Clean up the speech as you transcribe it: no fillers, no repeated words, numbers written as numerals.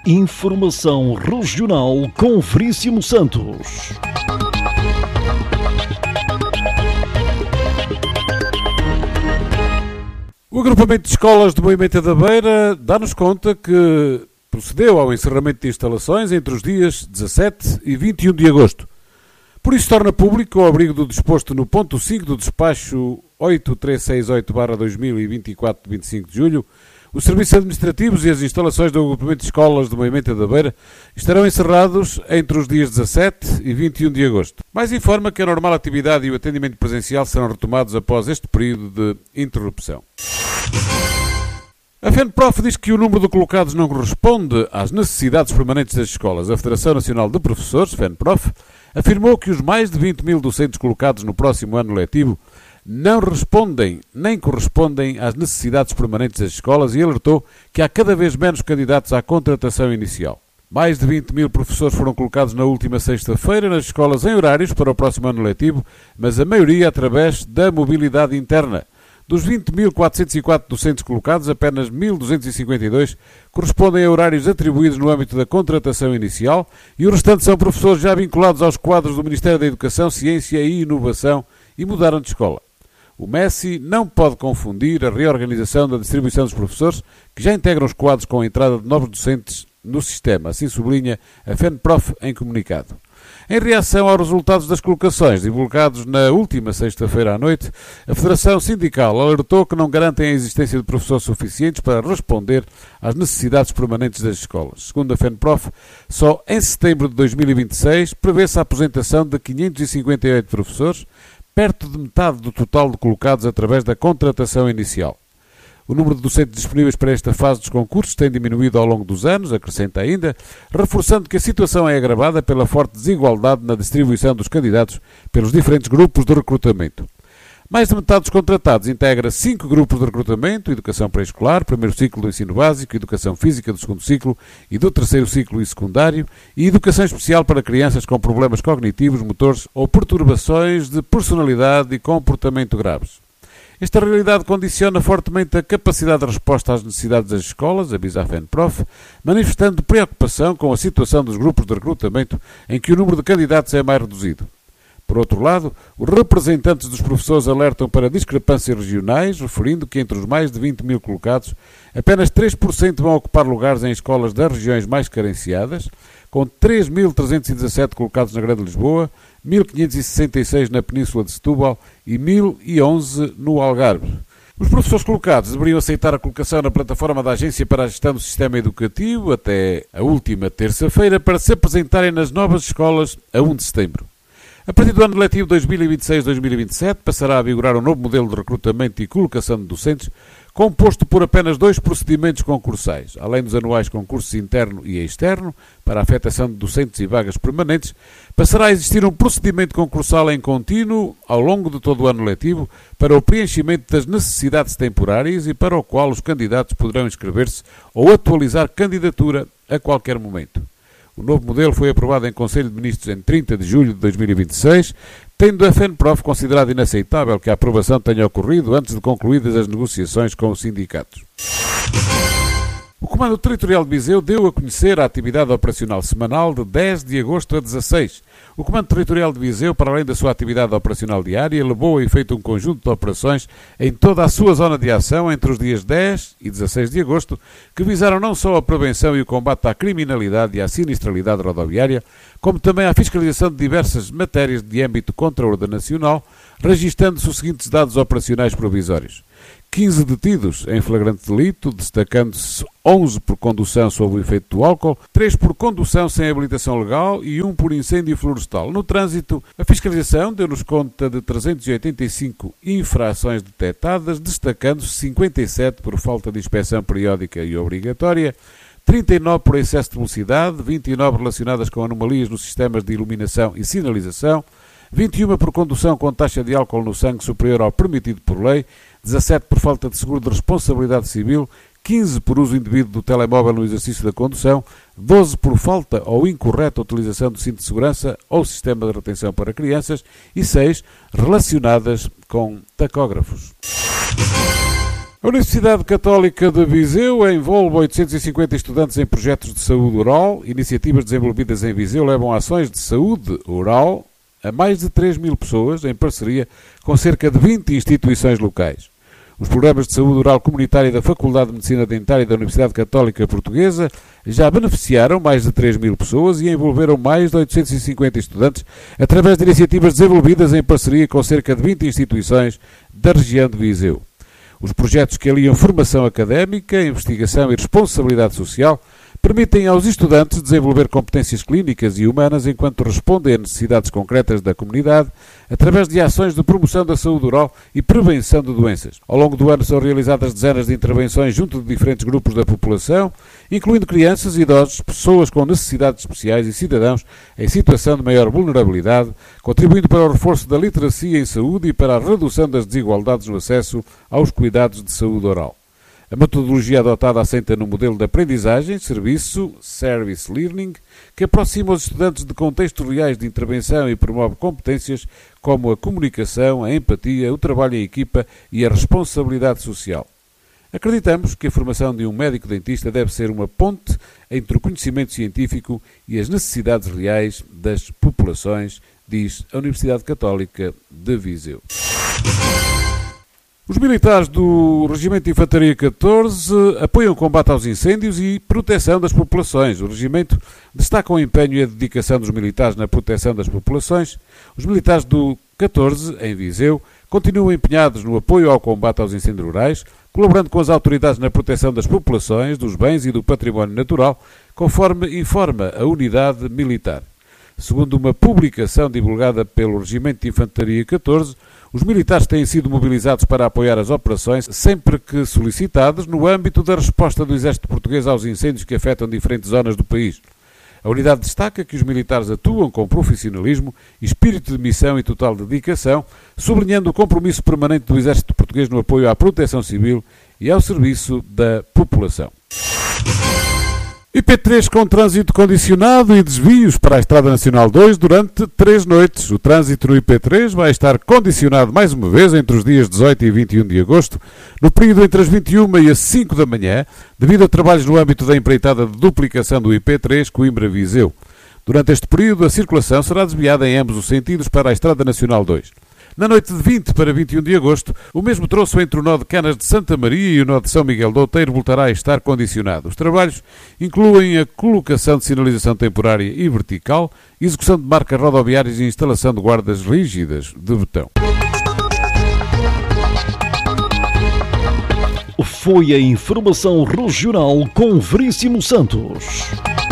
Informação regional com Veríssimo Santos. O agrupamento de escolas de Moimenta da Beira dá-nos conta que procedeu ao encerramento de instalações entre os dias 17 e 21 de agosto. Por isso torna público, ao abrigo do disposto no ponto 5 do despacho 8368/2024 de 25 de julho, os serviços administrativos e as instalações do agrupamento de escolas de Moimenta da Beira estarão encerrados entre os dias 17 e 21 de agosto. Mais informa que a normal atividade e o atendimento presencial serão retomados após este período de interrupção. A FENPROF diz que o número de colocados não corresponde às necessidades permanentes das escolas. A Federação Nacional de Professores, FENPROF, afirmou que os mais de 20 mil docentes colocados no próximo ano letivo não respondem nem correspondem às necessidades permanentes das escolas e alertou que há cada vez menos candidatos à contratação inicial. Mais de 20 mil professores foram colocados na última sexta-feira nas escolas em horários para o próximo ano letivo, mas a maioria através da mobilidade interna. Dos 20.404 docentes colocados, apenas 1.252 correspondem a horários atribuídos no âmbito da contratação inicial e o restante são professores já vinculados aos quadros do Ministério da Educação, Ciência e Inovação e mudaram de escola. O MESI não pode confundir a reorganização da distribuição dos professores que já integram os quadros com a entrada de novos docentes no sistema, assim sublinha a FENPROF em comunicado. Em reação aos resultados das colocações divulgados na última sexta-feira à noite, a Federação Sindical alertou que não garantem a existência de professores suficientes para responder às necessidades permanentes das escolas. Segundo a FENPROF, só em setembro de 2026 prevê-se a aposentação de 558 professores, perto de metade do total de colocados através da contratação inicial. O número de docentes disponíveis para esta fase dos concursos tem diminuído ao longo dos anos, acrescenta ainda, reforçando que a situação é agravada pela forte desigualdade na distribuição dos candidatos pelos diferentes grupos de recrutamento. Mais de metade dos contratados integra 5 grupos de recrutamento: Educação Pré-Escolar, primeiro ciclo do ensino básico, Educação Física do segundo ciclo e do terceiro ciclo e secundário, e Educação Especial para crianças com problemas cognitivos, motores ou perturbações de personalidade e comportamento graves. Esta realidade condiciona fortemente a capacidade de resposta às necessidades das escolas, avisa a FENPROF, manifestando preocupação com a situação dos grupos de recrutamento em que o número de candidatos é mais reduzido. Por outro lado, os representantes dos professores alertam para discrepâncias regionais, referindo que entre os mais de 20 mil colocados, apenas 3% vão ocupar lugares em escolas das regiões mais carenciadas, com 3.317 colocados na Grande Lisboa, 1.566 na Península de Setúbal e 1.011 no Algarve. Os professores colocados deveriam aceitar a colocação na plataforma da Agência para a Gestão do Sistema Educativo até a última terça-feira para se apresentarem nas novas escolas a 1 de setembro. A partir do ano letivo 2026-2027 passará a vigorar um novo modelo de recrutamento e colocação de docentes composto por apenas 2 procedimentos concursais. Além dos anuais concursos interno e externo para a afetação de docentes e vagas permanentes, passará a existir um procedimento concursal em contínuo ao longo de todo o ano letivo para o preenchimento das necessidades temporárias e para o qual os candidatos poderão inscrever-se ou atualizar candidatura a qualquer momento. O novo modelo foi aprovado em Conselho de Ministros em 30 de julho de 2026, tendo a FENPROF considerado inaceitável que a aprovação tenha ocorrido antes de concluídas as negociações com os sindicatos. O Comando Territorial de Viseu deu a conhecer a atividade operacional semanal de 10 de agosto a 16. O Comando Territorial de Viseu, para além da sua atividade operacional diária, levou a efeito um conjunto de operações em toda a sua zona de ação entre os dias 10 e 16 de agosto, que visaram não só a prevenção e o combate à criminalidade e à sinistralidade rodoviária, como também a fiscalização de diversas matérias de âmbito contraordenacional, registando-se os seguintes dados operacionais provisórios. 15 detidos em flagrante delito, destacando-se 11 por condução sob o efeito do álcool, 3 por condução sem habilitação legal e 1 por incêndio florestal. No trânsito, a fiscalização deu-nos conta de 385 infrações detectadas, destacando-se 57 por falta de inspeção periódica e obrigatória, 39 por excesso de velocidade, 29 relacionadas com anomalias nos sistemas de iluminação e sinalização, 21 por condução com taxa de álcool no sangue superior ao permitido por lei, 17 por falta de seguro de responsabilidade civil, 15 por uso indevido do telemóvel no exercício da condução, 12 por falta ou incorreta utilização do cinto de segurança ou sistema de retenção para crianças e 6 relacionadas com tacógrafos. A Universidade Católica de Viseu envolve 850 estudantes em projetos de saúde oral. Iniciativas desenvolvidas em Viseu levam ações de saúde oral a mais de 3.000 pessoas, em parceria com cerca de 20 instituições locais. Os programas de saúde oral comunitária da Faculdade de Medicina Dentária da Universidade Católica Portuguesa já beneficiaram mais de 3.000 pessoas e envolveram mais de 850 estudantes através de iniciativas desenvolvidas em parceria com cerca de 20 instituições da região de Viseu. Os projetos que aliam formação académica, investigação e responsabilidade social permitem aos estudantes desenvolver competências clínicas e humanas enquanto respondem a necessidades concretas da comunidade através de ações de promoção da saúde oral e prevenção de doenças. Ao longo do ano são realizadas dezenas de intervenções junto de diferentes grupos da população, incluindo crianças, idosos, pessoas com necessidades especiais e cidadãos em situação de maior vulnerabilidade, contribuindo para o reforço da literacia em saúde e para a redução das desigualdades no acesso aos cuidados de saúde oral. A metodologia adotada assenta no modelo de aprendizagem, service learning, que aproxima os estudantes de contextos reais de intervenção e promove competências como a comunicação, a empatia, o trabalho em equipa e a responsabilidade social. Acreditamos que a formação de um médico-dentista deve ser uma ponte entre o conhecimento científico e as necessidades reais das populações, diz a Universidade Católica de Viseu. Os militares do Regimento de Infantaria 14 apoiam o combate aos incêndios e proteção das populações. O Regimento destaca o empenho e a dedicação dos militares na proteção das populações. Os militares do 14, em Viseu, continuam empenhados no apoio ao combate aos incêndios rurais, colaborando com as autoridades na proteção das populações, dos bens e do património natural, conforme informa a unidade militar. Segundo uma publicação divulgada pelo Regimento de Infantaria 14, os militares têm sido mobilizados para apoiar as operações sempre que solicitados no âmbito da resposta do Exército Português aos incêndios que afetam diferentes zonas do país. A unidade destaca que os militares atuam com profissionalismo, espírito de missão e total dedicação, sublinhando o compromisso permanente do Exército Português no apoio à proteção civil e ao serviço da população. IP3 com trânsito condicionado e desvios para a Estrada Nacional 2 durante 3 noites. O trânsito no IP3 vai estar condicionado mais uma vez entre os dias 18 e 21 de agosto, no período entre as 21 e as 5 da manhã, devido a trabalhos no âmbito da empreitada de duplicação do IP3 Coimbra-Viseu. Durante este período, a circulação será desviada em ambos os sentidos para a Estrada Nacional 2. Na noite de 20 para 21 de agosto, o mesmo troço entre o nó de Canas de Santa Maria e o nó de São Miguel do Outeiro voltará a estar condicionado. Os trabalhos incluem a colocação de sinalização temporária e vertical, execução de marcas rodoviárias e instalação de guardas rígidas de betão. Foi a informação regional com Veríssimo Santos.